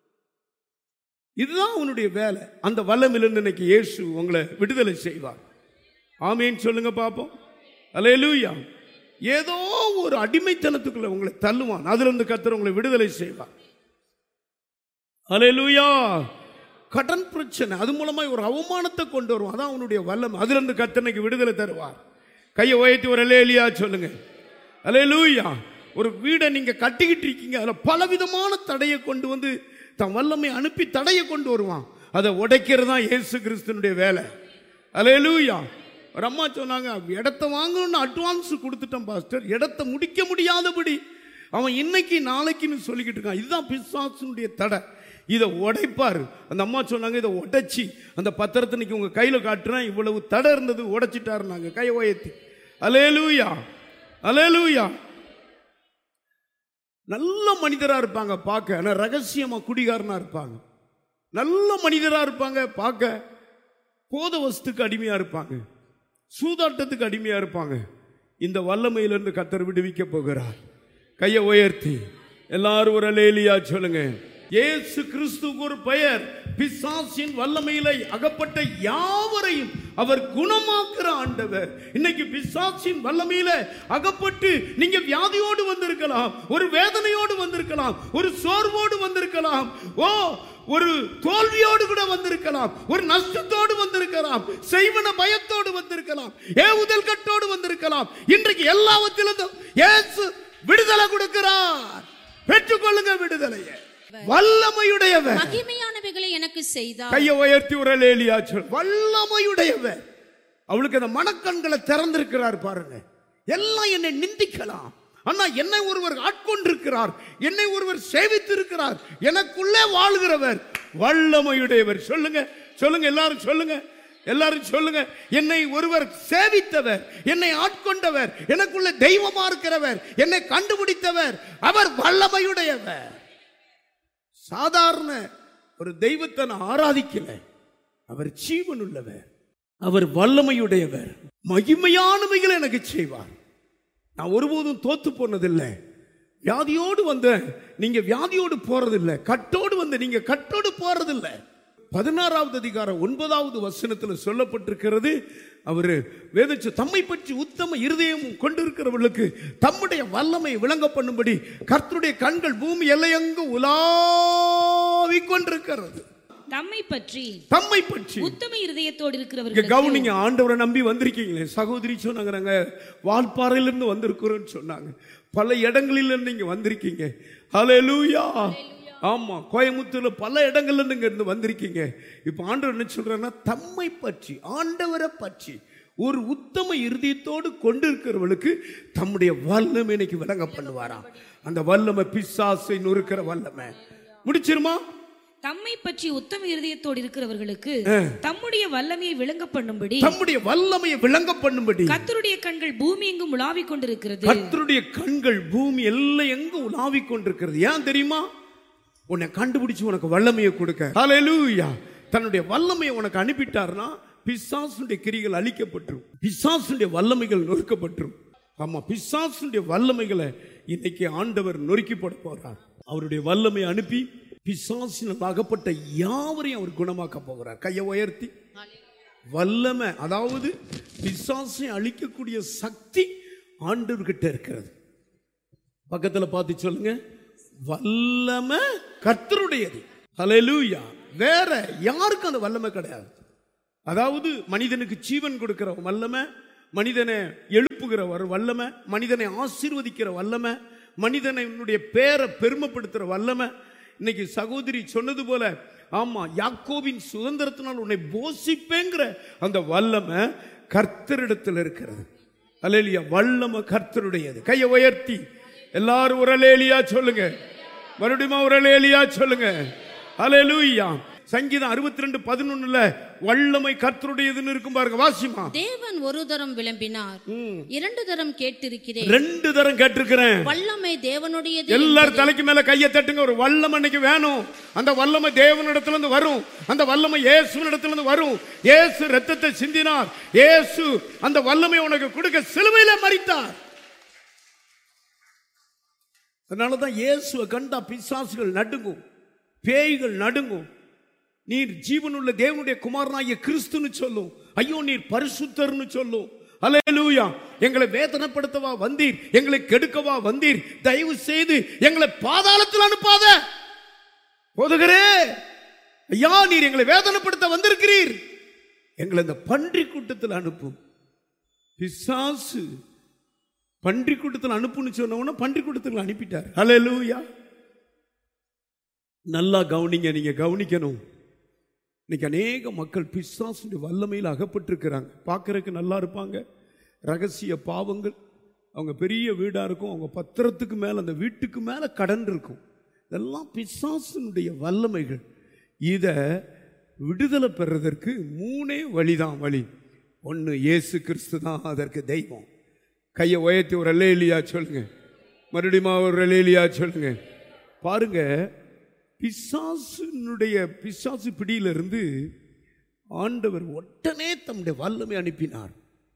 Speaker 4: இதுதான் அவனுடைய வேலை. அந்த வல்லமையிலிருந்து இன்னைக்கு இயேசு உங்களை விடுதலை செய்வார். ஆமேன் சொல்லுங்க பாப்போம். அல்லேலூயா. ஏதோ ஒரு அடிமைத்தனத்துக்குள்ள உங்களை தள்ளுவான். அதுல இருந்து கர்த்தர் உங்களை விடுதலை செய்வார். அல்லேலூயா. கடன் பிரச்சனை, அது மூலமா ஒரு அவமானத்தை கொண்டு வருவான். அதான் அவனுடைய வல்லமை. அதுல இருந்து கர்த்தருக்கு விடுதலை தருவார். கையை உயர்த்தி ஒரு அல்லேலூயா சொல்லுங்க. அல்லேலூயா. ஒரு வீடை நீங்க கட்டிக்கிட்டு இருக்கீங்க, அதுல பலவிதமான தடையை கொண்டு வந்து தன் வல்லமை அனுப்பி தடையை கொண்டு வருவான். அதை உடைக்கிறது தான் இயேசு கிறிஸ்துனுடைய வேலை. அல்லேலூயா. ஒரு அம்மா சொன்னாங்க, இடத்த வாங்கணும்னு அட்வான்ஸ் கொடுத்துட்டேன் பாஸ்டர், இடத்த முடிக்க முடியாதபடி அவன் இன்னைக்கு நாளைக்குன்னு சொல்லிக்கிட்டு இருக்கான். இதுதான் பிசாசுனுடைய தடை. இதை உடைப்பார். அந்த அம்மா சொன்னாங்க, இதை உடைச்சி அந்த பத்திரத்தை இன்னைக்கு உங்க கையில காட்டுறேன், இவ்வளவு தடை இருந்தது உடைச்சிட்டாருனாங்க. கையை உயர்த்தி அல்லேலூயா. அல்லேலூயா. நல்ல மனிதரா இருப்பாங்க பார்க்க, ஆனா ரகசியமா குடிகாரனா இருப்பாங்க. நல்ல மனிதரா இருப்பாங்க பார்க்க, போத வஸ்துக்கு அடிமையா இருப்பாங்க, சூதாட்டத்துக்கு அடிமையா இருப்பாங்க. இந்த வல்லமையிலிருந்து கர்த்தர் விடுவிக்க போகிறார். கையை உயர்த்தி எல்லாரும் ஒரு அல்லேலூயா சொல்லுங்க. இயேசு கிறிஸ்துவுக்கு ஒரு பெயர், பிசாசின் வல்லமையில அகப்பட்ட யாவரையும் அவர் குணமாக்குற ஆண்டவர். இன்னைக்கு பிசாசின் வல்லமையில அகப்பட்டு நீங்க வியாதியோடு வந்திருக்கலாம், ஒரு வேதனையோடு வந்திருக்கலாம், ஒரு சோர்வோடு வந்திருக்கலாம், ஓ ஒரு தோல்வியோடு கூட வந்திருக்கலாம், ஒரு நஷ்டத்தோடு வந்திருக்கலாம், செய்வன பயத்தோடு வந்திருக்கலாம், ஏவுதல் கட்டோடு வந்திருக்கலாம். இன்றைக்கு எல்லாவற்றிலும் இயேசு விடுதலை கொடுக்கிறார். பெற்றுக்கொள்ளுங்க விடுதலையை. வல்லமையுடையவர்,
Speaker 6: மகிமையானவைகளை எனக்கு செய்தார்.
Speaker 4: கையை உயர்த்தி ஒரு அல்லேலூயா சொல். வல்லமையுடையவர். அவளுக்கு அந்த மனக்கண்களை திறந்திருக்கிறார் பாருங்க. எல்லாம் என்னை நிந்திக்கலாம், ஆனா என்னை ஒருவர் ஆட்கொண்டிருக்கிறார், என்னை ஒருவர் சேவித்திருக்கிறார், எனக்குள்ளே வாழ்கிறவர் வல்லமையுடையவர். சொல்லுங்க சொல்லுங்க எல்லாரும் சொல்லுங்க, எல்லாரும் சொல்லுங்க. என்னை ஒருவர் சேவித்தவர், என்னை ஆட்கொண்டவர், எனக்குள்ள தெய்வமா இருக்கிறவர், என்னை கண்டுபிடித்தவர், அவர் வல்லமையுடையவர். சாதாரண ஒரு தெய்வத்தை நான் ஆராதிக்கல, அவர் ஜீவன் உள்ளவர், அவர் வல்லமையுடையவர். மகிமையானவைகளை எனக்கு செய்வார். நான் ஒருபோதும் தோத்து போனதில்லை. வியாதியோடு வந்த நீங்க வியாதியோடு போறதில்லை, கட்டோடு வந்த நீங்க கட்டோடு போறதில்லை. பதினாறாவது அதிகாரம் ஒன்பதாவது வசனத்தில் சொல்லப்பட்டிருக்கிறது, அவர் வேதச்சு தம்மை பற்றி உத்தம இருதயமும் கொண்டிருக்கிறவர்களுக்கு தம்முடைய வல்லமை விளங்க பண்ணும்படி கர்த்தருடைய கண்கள் பூமி எல்லையெங்கு உலாவிக் கொண்டிருக்கிறது.
Speaker 6: தம்மை பற்றி
Speaker 4: தம்மை பற்றி
Speaker 6: உத்தம இருதயத்தோடு இருக்கிறவர்கள்.
Speaker 4: கவனிங்க, ஆண்டவரை நம்பி வந்திருக்கீங்களே. சகோதரி சொன்னாங்க, நாங்க வால்பாறையிலிருந்து வந்திருக்கிறோம் சொன்னாங்க. பல இடங்களிலிருந்து இங்க வந்திருக்கீங்க. ஹல்லேலூயா. ஆமா, கோயம்புத்தூர்ல பல இடங்கள்ல இருந்து இங்க இருந்து வந்திருக்கீங்க. இப்ப ஆண்டவர் என்ன சொல்றாருன்னா, தம்மை பற்றி, ஆண்டவரை பற்றி ஒரு உத்தம இருதயத்தோடு கொண்டிருக்கிறவர்களுக்கு தம்முடைய வல்லமை இன்னைக்கு விளங்க பண்ணுவாராம். அந்த வல்லமை பிசாசை நொறுக்கிற வல்லமை. முடிச்சிருமா?
Speaker 6: தம்மை பற்றி உத்தம இருதயத்தோடு இருக்கிறவர்களுக்கு தம்முடைய வல்லமையை விளங்க பண்ணும்படி,
Speaker 4: தம்முடைய வல்லமையை விளங்க பண்ணும்படி
Speaker 6: கர்த்தருடைய கண்கள் பூமி எங்கும் உலாவிக் கொண்டிருக்கிறது.
Speaker 4: கர்த்தருடைய கண்கள் பூமி எல்லாம் எங்கும் உலாவிக் கொண்டிருக்கிறது. ஏன் தெரியுமா? உன்னை கண்டுபிடிச்சு உனக்கு வல்லமையை கொடுக்க. ஹல்லேலூயா. தன்னுடைய வல்லமையை உனக்கு அனுப்பிட்டார்னா பிசாசுடைய கிரிகள் அழிக்கப்பட்டுரும், பிசாசுடைய வல்லமைகள் நொறுக்கப்பட்டுரும். ஆமா, பிசாசுடைய வல்லமைகளை இன்னைக்கு ஆண்டவர் நொறுக்கி போட போறார். அவருடைய வல்லமையை அனுப்பி பிசாசினால் அகப்பட்ட யாவரையும் அவர் குணமாக்க போகிறார். கையை உயர்த்தி. வல்லமை, அதாவது பிசாசை அழிக்கக்கூடிய சக்தி ஆண்டவர்கிட்ட இருக்கிறது. பக்கத்துல பார்த்து சொல்லுங்க, வல்லமை கர்த்தருடையது. ஹல்லேலூயா. வேற யாருக்கும் அந்த வல்லமை கிடையாது. அதாவது மனிதனுக்கு ஜீவன் கொடுக்கிற வல்லமை, மனிதனை எழுப்புகிற வல்லமை, மனிதனை ஆசீர்வதிக்கிற வல்லமை, மனிதனுடைய பேரை பெருமைப்படுத்துற வல்லமை. இன்னைக்கு சகோதரி சொன்னது போல, ஆமா, யாக்கோபின் சுதந்திரத்தினால் உன்னை போஷிப்பேங்கிற அந்த வல்லமை கர்த்தரிடத்தில் இருக்கிறது. அல்லேலூயா. வல்லமை கர்த்தருடையது. கையை உயர்த்தி எல்லாரும் ஒரு அல்லேலூயா சொல்லுங்க. மறுபடியும் ஒரு அல்லேலூயா சொல்லுங்க. அல்லேலூயா. சங்கீதம் அறுபத்தி ரெண்டு பதினொன்னுல வல்லமை கர்த்தருடையதுன்னு இருக்கும் பாருங்க. வாசிமா.
Speaker 6: தேவன் ஒரு தரம் விளம்பினார், இரண்டு தரம் கேட்டிருக்கிறேன்.
Speaker 4: ரெண்டு தரம் கேட்டிருக்கிறேன்.
Speaker 6: வல்லமை தேவனுடையது.
Speaker 4: எல்லாரும் தலைக்கு மேல கையை தட்டுங்க. ஒரு வல்லமை இன்னைக்கு வேணும். அந்த வல்லமை தேவனிடத்துல இருந்து வரும். அந்த வல்லமை இயேசுவினிடத்துல இருந்து வரும். இயேசு ரத்தத்தை சிந்தினார். இயேசு அந்த வல்லமை உனக்கு கொடுக்க சிலுவையில மரித்தார். அதனாலதான் இயேசுவை கண்டா பிசாசுகள் நடுங்கும், பேய்கள் நடுங்கும். நீர் ஜீவனுள்ள தேவனுடைய குமாரனாகிய கிறிஸ்துன்னு சொல்லும். ஐயோ, நீர் பரிசுத்தர்னு சொல்லும். அல்லேலூயா. எங்களை வேதனைப்படுத்தவா வந்தீர், எங்களை கெடுக்கவா வந்தீர், தயவு செய்து எங்களை பாதாளத்தில் அனுப்பாத. போதுகிறே ஐயா, நீர் எங்களை வேதனைப்படுத்த வந்திருக்கிறீர், எங்களை இந்த பன்றி கூட்டத்தில் அனுப்பும். பிசாசு பன்றி கூட்டத்தில் அனுப்புன்னு சொன்ன பன்றி கூட்டத்தில் அனுப்பிட்டார். அல்லேலூயா. நல்லா கவனிங்க, நீங்க கவனிக்கணும். இன்னைக்கு அநேக மக்கள் பிசாசுடைய வல்லமையில் அகப்பட்டிருக்கிறாங்க. பார்க்கறதுக்கு நல்லா இருப்பாங்க, ரகசிய பாவங்கள், அவங்க பெரிய வீடா இருக்கும், அவங்க பத்திரத்துக்கு மேல அந்த வீட்டுக்கு மேல கடன் இருக்கும். இதெல்லாம் பிசாசுடைய வல்லமைகள். இத விடுதலை பெறுவதற்கு மூணே வழிதான் வழி. ஒன்று, இயேசு கிறிஸ்து தான் அதற்கு தெய்வம். கையை உயர்த்தி ஒரு அல்லேலியா சொல்லுங்க, மறுபடியும் ஒரு அல்லேலியா சொல்லுங்க. பாருங்க, பிசாசுனுடைய பிசாசு பிடியிலிருந்து ஆண்டவர் உடனே தம்முடைய வல்லமை அனுப்பினார்.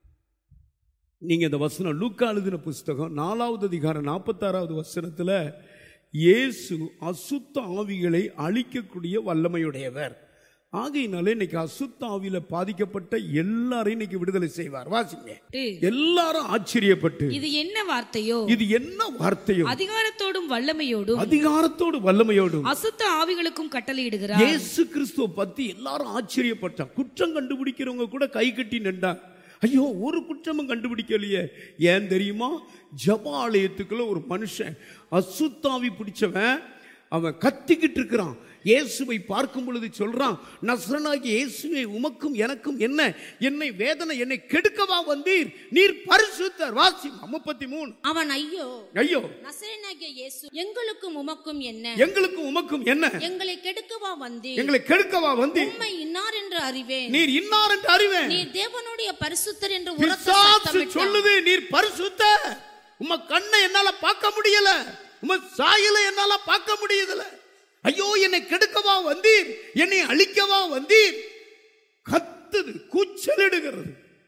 Speaker 4: நீங்க இந்த வசனம் லூக்கா எழுதின புஸ்தகம் நாலாவது அதிகாரம் நாற்பத்தாறாவது வசனத்துல இயேசு அசுத்த ஆவிகளை அழிக்கக்கூடிய வல்லமையுடையவர். ஆகையினாலே இன்னைக்கு அசுத்த ஆவியில பாதிக்கப்பட்ட எல்லாரையும் இன்னைக்கு விடுதலை செய்வார். வாசிங்க. எல்லாரும் ஆச்சரியப்பட்டு, இது என்ன வார்த்தையோ, இது என்ன வார்த்தையோ, அதிகாரத்தோடும் வல்லமையோடும் அதிகாரத்தோடு வல்லமையோடும் அசுத்த ஆவிகளுக்கும் கட்டளையிடுகிறார். இயேசு கிறிஸ்துவ பத்தி எல்லாரும் ஆச்சரியப்பட்டான். குற்றம் கண்டுபிடிக்கிறவங்க கூட கை கட்டி நின்றாங்க. ஐயோ, ஒரு குற்றமும் கண்டுபிடிக்கலையே. ஏன் தெரியுமா? ஜபாலயத்துக்குள்ள ஒரு மனுஷன் அசுத்தாவி பிடிச்சவன், அவன் கத்திக்கிட்டு இருக்கிறான். இயேசுவை பார்க்கும் பொழுது சொல்றான், நசரனாகிய இயேசுவே, உமக்கும் எனக்கும் என்ன? என்னை வேதனை என்னை கெடுக்கவா வந்தீர்? நீர் பரிசுத்தர். வாசி முப்பத்தி மூணு. அவன் ஐயோ ஐயோ நசரனாகிய இயேசு, எங்களுக்கும் உமக்கும் என்ன? எங்களுக்கும் உமக்கும் என்ன? எங்களை கெடுக்கவா வந்தீர்? எங்களை கெடுக்கவா வந்தீர்? உம்மை இன்னார் என்று அறிவேன். நீர் இன்னார் என்று அறிவேன். நீர் தேவனுடைய பரிசுத்தர் என்று உரத்த சத்தமிட்டான். சொல்லுது, நீர் பரிசுத்தர். உம்ம கண்ணை என்னால பார்க்க முடியல, உம்ம சாயலை என்னால பார்க்க முடியல. ஐயோ, என்னை கெடுக்கவா வந்தீர், என்னை அழிக்கவா வந்தீர். கத்துது, கூச்சலிடுகிறது.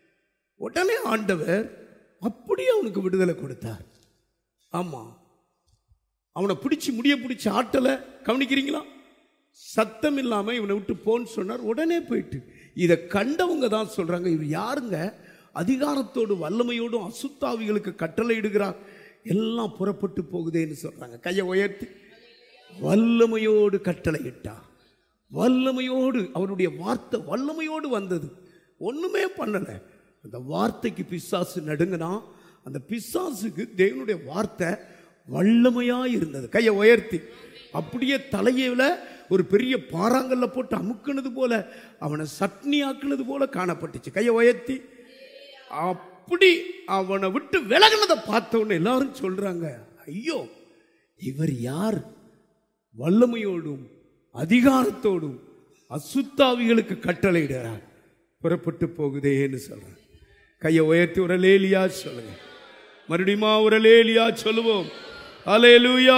Speaker 4: உடனே ஆண்டவர் அப்படியே அவனுக்கு விடுதலை கொடுத்தார். ஆமா, அவனை பிடிச்சி முடிய பிடிச்சி ஆட்டல. கவனிக்கிறீங்களா? சத்தம் இல்லாம இவனை விட்டு போன்னு சொன்னார். உடனே போயிட்டு இதை கண்டவங்க தான் சொல்றாங்க, இவர் யாருங்க? அதிகாரத்தோடு வல்லமையோடும் அசுத்தாவிகளுக்கு கட்டளை இடுகிறார், எல்லாம் புறப்பட்டு போகுதேன்னு சொல்றாங்க. கையை உயர்த்தி, வல்லமையோடு கட்டளையிட்டார். வல்லமையோடு அவருடைய வார்த்தை வல்லமையோடு வந்தது. ஒண்ணுமே பண்ணல. அந்த வார்த்தைக்கு பிசாசு நடுங்கினா, அந்த பிசாசுக்கு தேவனுடைய வார்த்தை வல்லமையா இருந்தது. கையை உயர்த்தி, அப்படியே தலையில ஒரு பெரிய பாறாங்கல்ல போட்டு அமுக்குனது போல, அவனை சட்னி ஆக்குனது போல காணப்பட்டுச்சு. கையை உயர்த்தி, அப்படி அவனை விட்டு விலகினதை பார்த்த உடனே எல்லாரும் சொல்றாங்க, ஐயோ, இவர் யார்? வல்லமையோடும் அதிகாரத்தோடும் அசுத்தாவிகளுக்கு கட்டளையிடுறார், புறப்பட்டு போகுதேன்னு சொல்றார். கையை உயர்த்தி ஒரு அல்லேலியா சொல்லுங்க. மறுபடியுமா ஒரு அல்லேலியா சொல்லுவோம். அல்லேலூயா.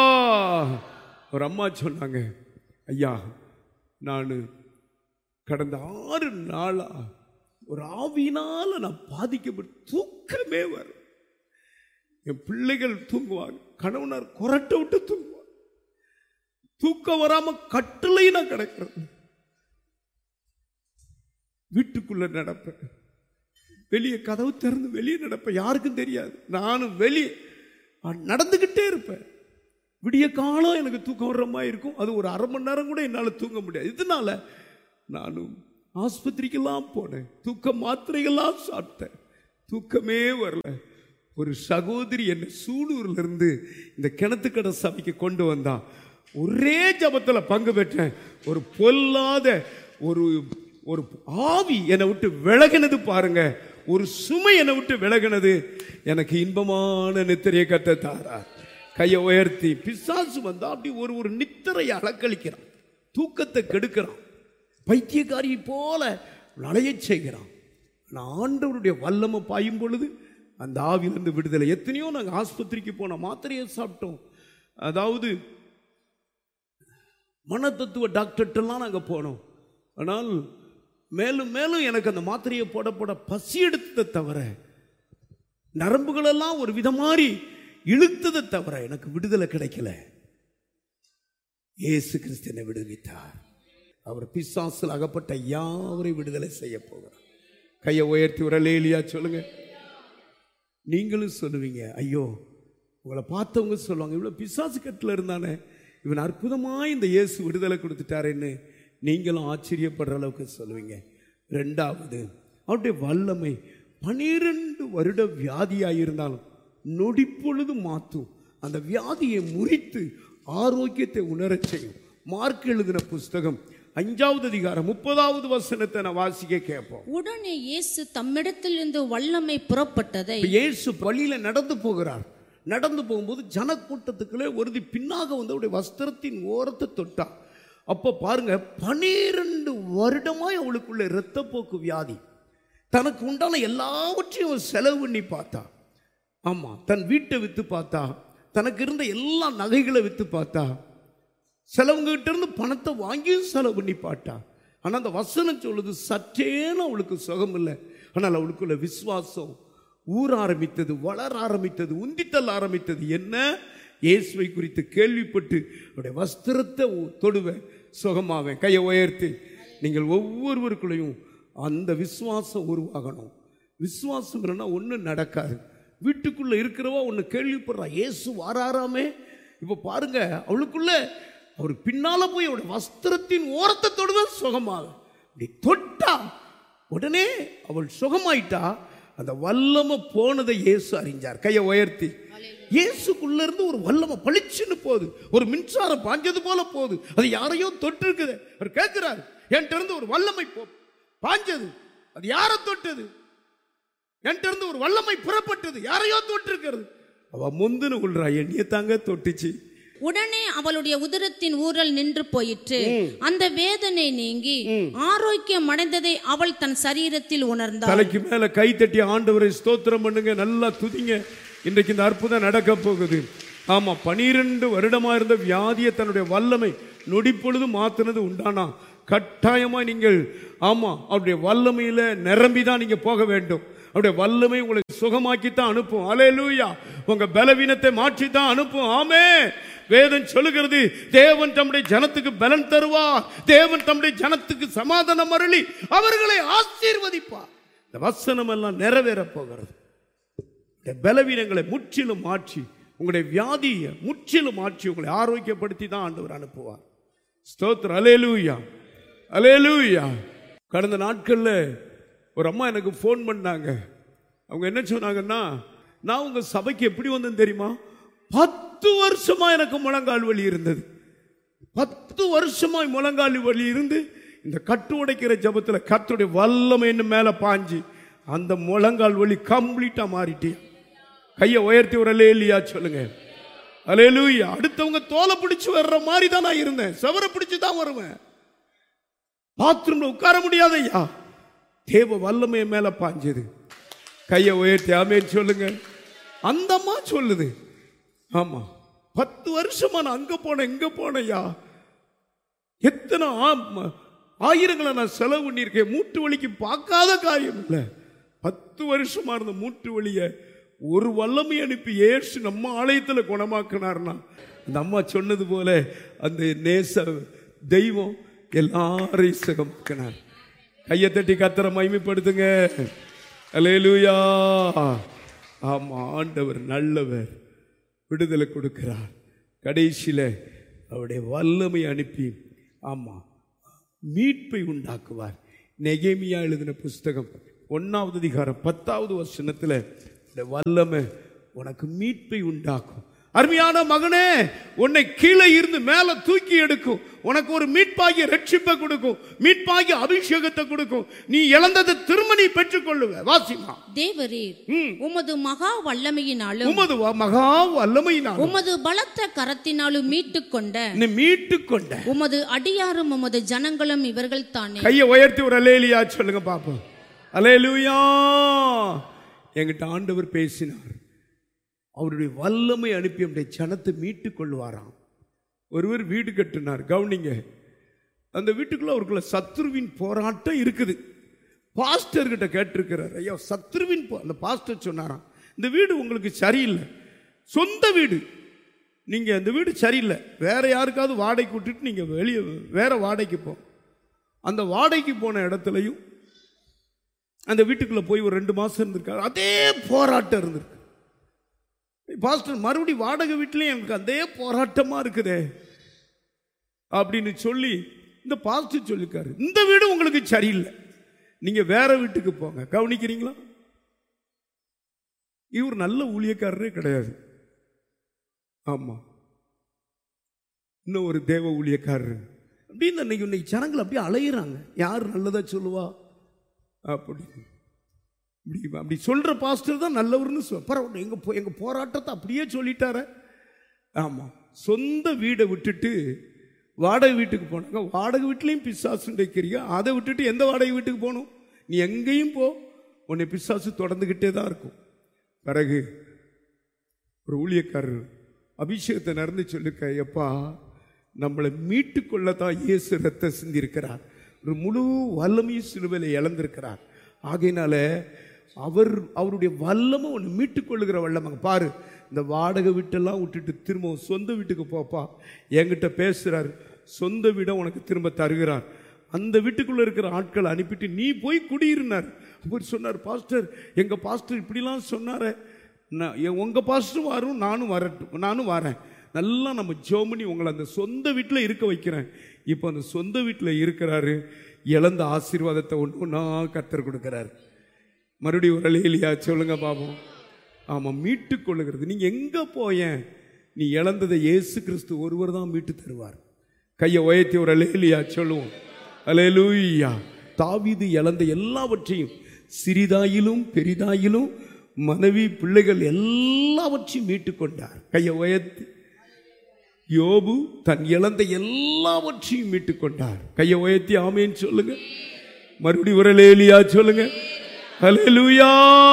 Speaker 4: ஒரு அம்மா சொன்னாங்க, ஐயா, நான் கடந்த ஆறு நாளா ஒரு ஆவியினால நான் பாதிக்கப்பட்டு தூக்கமே வரும். என் பிள்ளைகள் தூங்குவாங்க, கணவனார் கொரட்டை விட்டு தூங்குவாங்க, தூக்கம் வராம கட்டளை நான் கிடக்கிறேன். வீட்டுக்குள்ள நடப்பேன், வெளியே கதவு திறந்து வெளியே நடப்பேன், யாருக்கும் தெரியாது. நானும் வெளியே நடந்துகிட்டே இருப்பேன். விடிய காலம் எனக்கு தூக்கம் வர்ற மாதிரி இருக்கும். அது ஒரு அரை மணி நேரம் கூட என்னால் தூங்க முடியாது. இதனால நானும் ஆஸ்பத்திரிக்கெல்லாம் போனேன், தூக்க மாத்திரைகள்லாம் சாப்பிட்டேன், தூக்கமே வரல. ஒரு சகோதரி என்னை சூலூர்ல இருந்து இந்த கிணத்துக்கடை சபைக்கு கொண்டு வந்தா. ஒரே ஜபத்தில் பங்கு பெற்றேன். ஒரு பொல்லாத ஒரு ஒரு ஆவி என்னை விட்டு விலகினது பாருங்க. ஒரு சுமை என்னை விட்டு விலகினது. எனக்கு இன்பமான நித்திரையை கத்த தாரார். கையை உயர்த்தி, பிசாசு வந்தா அப்படி ஒரு ஒரு நித்திரையை அலக்களிக்கிறான், தூக்கத்தை கெடுக்கிறான், பைத்தியக்காரி போல நலைய செய்கிறான். நான் ஆண்டவருடைய வல்லமை பாயும் பொழுது அந்த ஆவிலிருந்து விடுதலை. எத்தனையோ நாங்கள் ஆஸ்பத்திரிக்கு போனோம், மாத்திரையை சாப்பிட்டோம். அதாவது மனத்தத்துவ டாக்டர்கிட்டலாம் நாங்கள் போனோம். ஆனால் மேலும் மேலும் எனக்கு அந்த மாத்திரையை போட போட பசி எடுத்ததை தவிர, நரம்புகளெல்லாம் ஒரு விதமாரி இழுத்ததை தவிர எனக்கு விடுதலை கிடைக்கல. இயேசு கிறிஸ்து என்னை விடுவித்தார். அவர் பிசாசில் அகப்பட்ட யாவரை விடுதலை செய்ய போகிறார். கையை உயர்த்தி ஒரு அல்லேலூயா சொல்லுங்க. நீங்களும் சொல்லுவீங்க, ஐயோ உங்களை பார்த்தவங்க சொல்லுவாங்க, இவ்வளோ பிசாசு கட்டில் இருந்தானே, இவன் அற்புதமாக இந்த இயேசு விடுதலை கொடுத்துட்டாருன்னு நீங்களும் ஆச்சரியப்படுற அளவுக்கு சொல்லுவீங்க. ரெண்டாவது, அவருடைய வல்லமை பனிரெண்டு வருட வியாதியாக இருந்தாலும் நொடிப்பொழுது மாற்றும், அந்த வியாதியை முறித்து ஆரோக்கியத்தை உணரச் செய்யும். மார்க் எழுதின புஸ்தகம் அஞ்சாவது அதிகாரம் முப்பதாவது வசனத்தை நான் வாசிக்க கேட்போம்.
Speaker 6: உடனே இயேசு தம்மிடத்திலிருந்து வல்லமை புறப்பட்டதை.
Speaker 4: இயேசு வழியில நடந்து போகிறார். நடந்து போகும்போது ஜனக்கூட்டத்துக்குள்ளே ஒருத்தி பின்னாக வந்து அவருடைய வஸ்திரத்தின் ஓரத்தை தொட்டா. அப்ப பாருங்க, பனிரெண்டு வருடமாய் அவளுக்குள்ள இரத்தப்போக்கு வியாதி. தனக்கு உண்டான எல்லாவற்றையும் செலவு பண்ணி பார்த்தா. ஆமா, தன் வீட்டை வித்து பார்த்தா, தனக்கு இருந்த எல்லா நகைகளை வித்து பார்த்தா, செலவுங்க கிட்ட இருந்து பணத்தை வாங்கியும் செலவு பண்ணி பார்த்தா. ஆனால் அந்த வசனம் சொல்லுது, சற்றேனும் அவளுக்கு சுகம் இல்லை. ஆனால் அவளுக்குள்ள விசுவாசம் ஊற ஆரம்பித்தது, வளர ஆரம்பித்தது, உந்தித்தல் ஆரம்பித்தது. என்ன? இயேசுவை குறித்து கேள்விப்பட்டு அவருடைய வஸ்திரத்தை தொடுவேன், சுகமாவேன். கையை உயர்த்தி நீங்கள் ஒவ்வொருவருக்குள்ளையும் அந்த விசுவாசம் உருவாகணும். விசுவாசம் இல்லைன்னா ஒன்றும் நடக்காது. வீட்டுக்குள்ளே இருக்கிறவா ஒன்று கேள்விப்படுறா, இயேசு வாராராமே. இப்போ பாருங்க, அவளுக்குள்ள அவர் பின்னால போய் அவருடைய வஸ்திரத்தின் ஓரத்தை தொடுவேன், சுகமாக. அப்படி தொட்டா உடனே அவள் சுகமாயிட்டா. அந்த வல்லமை போனதை இயேசு அறிஞ்சார். கையை உயர்த்தி. இயேசுக்குள்ள இருந்து ஒரு வல்லமை பளிச்சுன்னு போகுது, ஒரு மின்சாரம் பாஞ்சது போல போகுது. அது யாரையோ தொட்டு இருக்குது. அவர் கேட்கிறார், என்கிட்ட இருந்து ஒரு வல்லமை போ பாஞ்சது, அது யாரை தொட்டது? என்கிட்ட இருந்து ஒரு வல்லமை புறப்பட்டது, யாரையோ தொட்டு இருக்கிறது. அவ முந்துன்னு கொள்றா, என்னைய தாங்க தொட்டுச்சு.
Speaker 6: உடனே அவளுடைய உதரத்தின் ஊரல் நின்று போயிற்று. அந்த வேதனை நீங்கி ஆரோக்கியம் அடைந்ததை அவள் தன் சரீரத்தில் உணர்ந்தாள்.
Speaker 4: தலைக்கு மேல கை தட்டி ஆண்டவரை ஸ்தோத்திரம் பண்ணுங்க, நல்லா துதிங்க. இன்றைக்கு இந்த அற்புதம் நடக்க போகுது. ஆமா, பனிரெண்டு வருடமா இருந்த வியாதியை தன்னுடைய வல்லமை நொடிப்பொழுது மாத்தினது உண்டானா கட்டாயமா நீங்கள் ஆமா அவருடைய வல்லமையில நிரம்பிதான் நீங்க போக வேண்டும். அவருடைய வல்லமை உங்களை சுகமாக்கித்தான் அனுப்பும். அல்லேலூயா. உங்க பலவீனத்தை மாற்றி தான் அனுப்பும். ஆமே. வேதம் சொல்லுகிறது, தேவன் தம்முடைய ஜனத்துக்கு பலன் தருவார், தேவன் தம்முடைய ஜனத்துக்கு சமாதானம் அருளி அவர்களை ஆசீர்வதிப்பார். இந்த வசனம் எல்லாம் நிறைவேற போகிறது. பலவீனங்களை முற்றிலும் மாற்றி, உங்களுடைய வியாதியை முற்றிலும் மாற்றி உங்களை ஆரோக்கியப்படுத்தி தான் ஆண்டவர் அனுப்புவார். ஸ்தோத்திரம். அல்லேலூயா, அல்லேலூயா. கடந்த நாட்கள்ல ஒரு அம்மா எனக்கு ஃபோன் பண்ணாங்க. அவங்க என்ன சொன்னாங்கன்னா, நான் உங்க சபைக்கு எப்படி வந்தேன் தெரியுமா? பத்து வருஷமா எனக்கு முழங்கால் வலி இருந்தது. பத்து வருஷமாய் முழங்கால் வலி இருந்து இந்த கட்டு உடைக்கிற ஜபத்துல கர்த்தருடைய வல்லமை என்ன மேல பாஞ்சு அந்த முழங்கால் வலி கம்ப்ளீட்டா மாறிட்டேன். கையை உயர்த்தி ஒரு அல்லேலூயா சொல்லுங்க. அல்லேலூயா. அடுத்தவங்க தோலை பிடிச்சு வர்ற மாதிரி தான் நான் இருந்தேன், செவரை பிடிச்சு தான் வருவேன். பாத்ரூம்ல உட்கார முடியாத ஐயா, தேவ வல்லமைய மேல பாஞ்சது. கையை உயர்த்தி ஆமென் சொல்லுங்க. அந்த அம்மா சொல்லுது, ஆமா பத்து வருஷமா நான் அங்க போனேன் இங்க போனையா, எத்தனை ஆயிரங்களை நான் செலவு பண்ணியிருக்கேன், மூட்டு வலிக்கு பார்க்காத காரியம் இல்லை. பத்து வருஷமா இருந்த மூட்டு வலிய ஒரு வல்லமை அனுப்பி ஏசு நம்ம ஆலயத்தில் குணமாக்கினார்னா, அந்த அம்மா சொன்னது போல அந்த நேச தெய்வம் எல்லாரையும் சுகமாக்கினார். கையை தட்டி கர்த்தரை மகிமைப்படுத்துங்க. அல்லேலூயா. ஆமா, ஆண்டவர் நல்லவர், விடுதலை கொடுக்கிறார். கடைசியில அவருடைய வல்லமை அனுப்பி ஆமா மீட்பை உண்டாக்குவார். நெகேமியா எழுதின புஸ்தகம் ஒன்னாவது அதிகாரம் பத்தாவது வசனத்துல வல்லமை உனக்கு மீட்பை உண்டாக்கும். அருமையான மகனே, உன்னை கீழே இருந்து மேல தூக்கி எடுக்கும், உனக்கு ஒரு மீட்பாகிய ரட்சிப்பை கொடுக்கும், மீட்பாகிய அபிஷேகத்தை கொடுக்கும். நீ இழந்ததை திரும்ப நீ பெற்றுக் கொள்ளுவ. வாசிமா.
Speaker 6: தேவரீர் உமது மகா வல்லமையினாலும்
Speaker 4: உமது மகா வல்லமையினாலும்
Speaker 6: உமது பலத்த கரத்தினாலும் மீட்டுக் கொண்ட
Speaker 4: நீ மீட்டுக் கொண்ட
Speaker 6: உமது அடியாரும் உமது ஜனங்களும் இவர்கள் தானே.
Speaker 4: கையை உயர்த்தி ஒரு அல்லேலூயா சொல்லுங்க பாப்போம். அல்லேலூயா. என்கிட்ட ஆண்டவர் பேசினார். அவருடைய வல்லமை அனுப்பி நம்முடைய ஜனத்தை மீட்டுக் கொள்வாராம். ஒருவர் வீடு கட்டினார். கவனிங்க, அந்த வீட்டுக்குள்ள அவருக்குள்ள சத்ருவின் போராட்டம் இருக்குது. பாஸ்டர் கிட்ட கேட்டிருக்கிறார், ஐயா சத்ருவின் அந்த பாஸ்டர் சொன்னாராம், இந்த வீடு உங்களுக்கு சரியில்லை, சொந்த வீடு, நீங்க அந்த வீடு சரியில்லை, வேற யாருக்காவது வாடகைக்கு விட்டுட்டு நீங்க வெளியே வேற வாடகைக்கு போ. அந்த வாடகைக்கு போன இடத்துலையும் அந்த வீட்டுக்குள்ளே போய் ஒரு ரெண்டு மாதம் இருந்திருக்காரு. அதே போராட்டம் இருந்திருக்கு. பாஸ்டர் மறுபடி வாடகை வீட்லேயும் எனக்கு அதே போராட்டமாக இருக்குதே அப்படின்னு சொல்லி இந்த பாஸ்டர் சொல்லிருக்காரு, இந்த வீடு உங்களுக்கு சரியில்லை, நீங்கள் வேற வீட்டுக்கு போங்க. கவனிக்கிறீங்களா? இவர் நல்ல ஊழியக்காரரே கிடையாது. ஆமாம், இன்னும் ஒரு தேவ ஊழியக்காரர் அப்படின்னு இன்னைக்கு இன்னைக்கு ஜனங்கள் அப்படியே அலையிறாங்க. யார் நல்லதா சொல்லுவா அப்படி இப்படி அப்படி சொல்கிற பாஸ்டர் தான் நல்லவர்னு சொல். பரவாயில்ல, எங்கள் எங்கள் போராட்டத்தை அப்படியே சொல்லிட்டார. ஆமாம், சொந்த வீடை விட்டுட்டு வாடகை வீட்டுக்கு போனாங்க. வாடகை வீட்லேயும் பிசாசுடைய கிரியா. அதை விட்டுட்டு எந்த வாடகை வீட்டுக்கு போகணும்? நீ எங்கேயும் போ, உன்னை பிசாசு தொடர்ந்துக்கிட்டே தான் இருக்கும். பிறகு ஒரு ஊழியக்காரர் அபிஷேகத்தை நடந்து சொல்லிருக்க, எப்பா நம்மளை மீட்டு கொள்ளத்தான் இயேசு ரத்தம் சிந்திருக்கிறார், ஒரு முழு வல்லமையும் சிலுவையில் இழந்திருக்கிறார். ஆகையினால அவர் அவருடைய வல்லமை ஒன்று மீட்டுக்கொள்ளுகிற வல்லமைங்க பாரு. இந்த வாடகை வீட்டெல்லாம் விட்டுட்டு திரும்ப சொந்த வீட்டுக்கு போப்பா, என்கிட்ட பேசுகிறார், சொந்த வீடை உனக்கு திரும்ப தருகிறார். அந்த வீட்டுக்குள்ளே இருக்கிற ஆட்களை அனுப்பிட்டு நீ போய் குடியிருந்தார். அவர் சொன்னார், பாஸ்டர் எங்கள் பாஸ்டர் இப்படிலாம் சொன்னார, நான் உங்கள் பாஸ்டரும் வரும், நானும் வரட்டும், நானும் வரேன், நல்லா நம்ம ஜோமனி உங்களை அந்த சொந்த வீட்டில் இருக்க வைக்கிறேன். இப்போ அந்த சொந்த வீட்டில் இருக்கிறாரு. இழந்த ஆசீர்வாதத்தை ஒன்று ஒன்றா கர்த்தர் கொடுக்குறாரு. மறுபடியும் ஒரு அலையிலையா சொல்லுங்க பாப்போம். ஆமாம், மீட்டு கொள்ளுகிறது. நீங்கள் எங்கே போயேன், நீ இழந்ததை இயேசு கிறிஸ்து ஒருவர் தான் மீட்டு தருவார். கையை உயர்த்தி ஒரு அலையிலையா சொல்லுவோம். அல்லேலூயா. தாவீது இழந்த எல்லாவற்றையும், சிறிதாயிலும் பெரிதாயிலும் மனைவி பிள்ளைகள் எல்லாவற்றையும் மீட்டு கொண்டார். கையை உயர்த்தி. யோபு தன் இழந்த எல்லாவற்றையும் மீட்டு கொண்டார். கையை உயர்த்தி ஆமேன்னு சொல்லுங்க. மறுபடியும் ஒரு அல்லேலூயா சொல்லுங்க. அல்லேலூயா.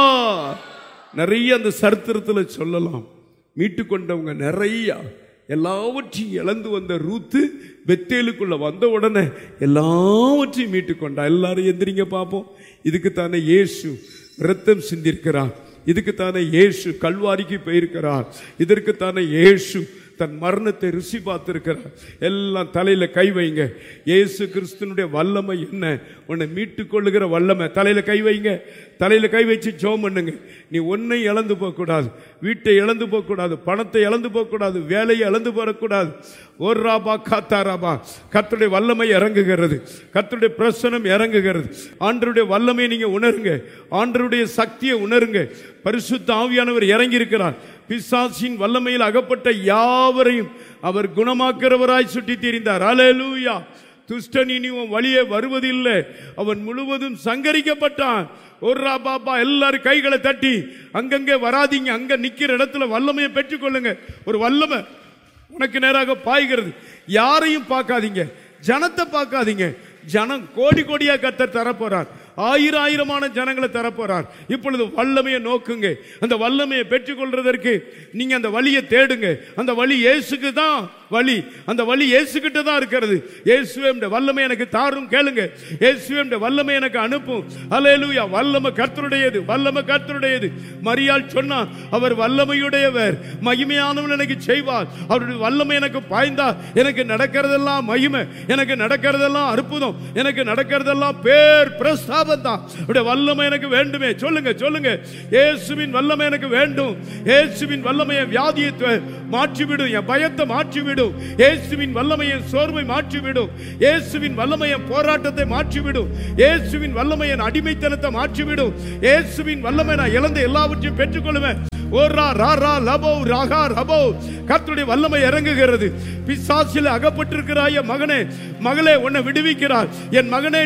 Speaker 4: நிறைய அந்த சரித்திரத்தில் சொல்லலாம். மீட்டு கொண்டவங்க நிறைய. எல்லாவற்றையும் இழந்து வந்த ரூத்து பெத்தேலுக்குள்ள வந்த உடனே எல்லாவற்றையும் மீட்டு கொண்டா. எல்லாரும் எந்திரிங்க பார்ப்போம். இதுக்குத்தானே இயேசு ரத்தம் சிந்திருக்கிறார். இதுக்குத்தானே இயேசு கல்வாரிக்கு போயிருக்கிறார். இதற்குத்தானே இயேசு தன் மரணத்தை ருசி பார்த்திருக்கிறார். எல்லாம் தலையில கை வைங்க. இயேசு கிறிஸ்துனுடைய வல்லமை என்ன? உன்னை மீட்டு கொள்ளுகிற வல்லமை. தலையில கை வைங்க. தலையில கை வச்சு ஜெபம் பண்ணுங்க. நீ ஒன்னை இழந்து போகக்கூடாது, வீட்டை இழந்து போகக்கூடாது, பணத்தை இழந்து போகக்கூடாது, வேலையை இழந்து போகக்கூடாது. ஒரு ராபா காத்தாராபா. கர்த்தருடைய வல்லமை இறங்குகிறது, கர்த்தருடைய பிரசனம் இறங்குகிறது. ஆண்டவருடைய வல்லமையை நீங்க உணருங்க, ஆண்டவருடைய சக்தியை உணருங்க. பரிசுத்த ஆவியானவர் இறங்கி இருக்கிறார். பிசாசின் வல்லமையில் அகப்பட்ட யாவரையும் அவர் குணமாக்குறவராய் சுட்டி திரிந்தார். அல்லேலூயா. துஷ்டன் இனி உன் வழியே வருவதில்லை, அவன் முழுவதும் சங்கரிக்கப்பட்டான். ஒரு பாப்பா எல்லாரும் கைகளை தட்டி அங்கங்கே வராதிங்க, அங்க நிக்கிற இடத்துல வல்லமையை பெற்றுக்கொள்ளுங்க. ஒரு வல்லமை உனக்கு நேராக பாய்கிறது. யாரையும் பார்க்காதீங்க, ஜனத்தை பார்க்காதீங்க. ஜனம் கோடி கோடியா கர்த்தர் தரப்போறார். ஆயிரம் ஆயிரமான ஜனங்களை தரப்போறார். இப்பொழுது வல்லமையை நோக்குங்க. அந்த வல்லமையை பெற்றுக்கொள்றதற்கு நீங்க அந்த வழியை தேடுங்க. அந்த வழி இயேசுக்கு தான் வழி. அந்த வழி இயேசுகிட்ட தான் இருக்கிறது. இயேசுவே வல்லமை எனக்கு தாரும் கேளுங்க. இயேசுவே வல்லமை எனக்கு அனுப்பும். அல்லேலூயா. வல்லமை கர்த்தருடையது, வல்லமை கர்த்தருடையது. மரியாள் சொன்னா, அவர் வல்லமையுடையவர், மகிமையானவன் எனக்கு செய்வார். அவருடைய வல்லமை எனக்கு பாய்ந்தா எனக்கு நடக்கிறதெல்லாம் மகிமை, எனக்கு நடக்கிறதெல்லாம் அற்புதம், எனக்கு நடக்கிறதெல்லாம் பேர் பிரஸ்தாபம் தான். அவருடைய வல்லமை எனக்கு வேண்டுமே. சொல்லுங்க சொல்லுங்க. இயேசுவின் வல்லமை எனக்கு வேண்டும். இயேசுவின் வல்லமையை வியாதியை மாற்றிவிடும், என் பயத்தை மாற்றிவிடும். இயேசுவின் வல்லமையை சோர்வை மாற்றிவிடும். இயேசுவின் வல்லமையை போராட்டத்தை மாற்றிவிடும். இயேசுவின் வல்லமையை அடிமைத்தனத்தை மாற்றிவிடும். இயேசுவின் வல்லமை நான் இழந்த எல்லாவற்றையும் பெற்றுக்கொள்வேன். கர்த்தருடைய வல்லமை இறங்குகிறது. பிசாசில் அகப்பட்டிருக்கிறாய் மகனே, மகளே, உன்னை விடுவிக்கிறார். என் மகனே,